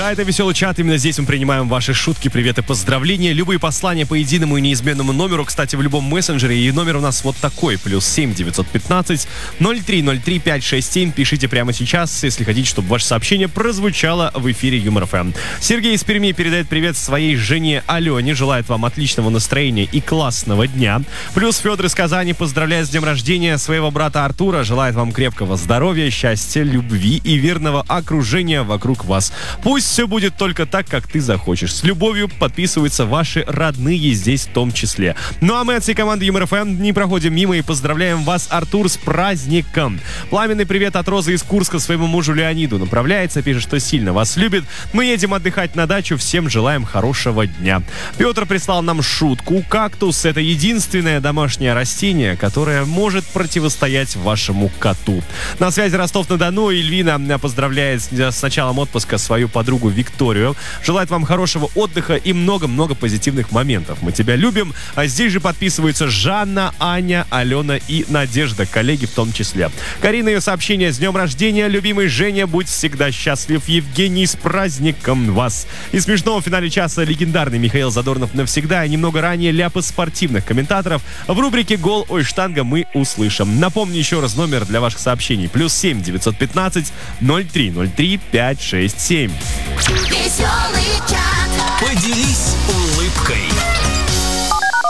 Да, это веселый чат. Именно здесь мы принимаем ваши шутки, приветы, поздравления. Любые послания по единому и неизменному номеру. Кстати, в любом мессенджере. И номер у нас вот такой. +7 915 0303 567. Пишите прямо сейчас, если хотите, чтобы ваше сообщение прозвучало в эфире Юмор ФМ. Сергей из Перми передает привет своей жене Алене. Желает вам отличного настроения и классного дня. Плюс Федор из Казани поздравляет с днем рождения своего брата Артура. Желает вам крепкого здоровья, счастья, любви и верного окружения вокруг вас. Пусть все будет только так, как ты захочешь. С любовью подписываются ваши родные здесь в том числе. Ну а мы от всей команды Юмор ФМ не проходим мимо и поздравляем вас, Артур, с праздником. Пламенный привет от Розы из Курска своему мужу Леониду. Направляется, пишет, что сильно вас любит. Мы едем отдыхать на дачу. Всем желаем хорошего дня. Петр прислал нам шутку. Кактус — это единственное домашнее растение, которое может противостоять вашему коту. На связи Ростов-на-Дону. Эльвина поздравляет с началом отпуска свою подругу Викторию. Желает вам хорошего отдыха и много-много позитивных моментов. Мы тебя любим. А здесь же подписываются Жанна, Аня, Алена и Надежда, коллеги в том числе. Карина, ее сообщение: с днем рождения, любимый Женя, будь всегда счастлив. Евгений, с праздником вас. И смешного в финале часа легендарный Михаил Задорнов навсегда. И немного ранее ляпы спортивных комментаторов. В рубрике «Гол, ой, штанга» мы услышим. Напомню еще раз номер для ваших сообщений: +7 915 0303 567. Веселый чат. Поделись